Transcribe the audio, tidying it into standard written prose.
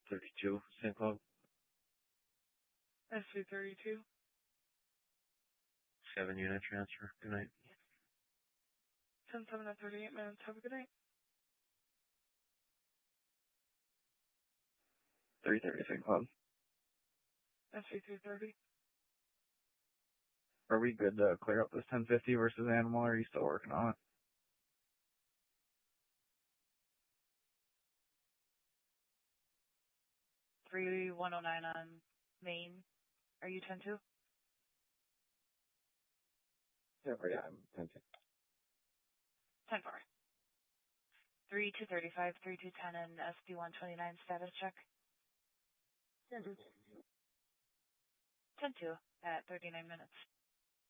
32, St. Cloud. SC32. 7-unit transfer. Good night. 10-7 at 38 minutes. Have a good night. 330, St. Cloud. SC330. Are we good to clear up this 1050 versus Animal, or are you still working on it? 3109 on Main. Are you 10-2? Yeah, I'm 10-2. 10-4. 3235, 3210, and SD129 status check. 10-2 at 39 minutes.